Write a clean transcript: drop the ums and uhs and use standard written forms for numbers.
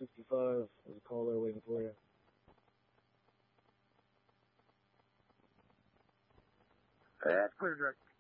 65. There's a caller waiting for you. That's clear, direct.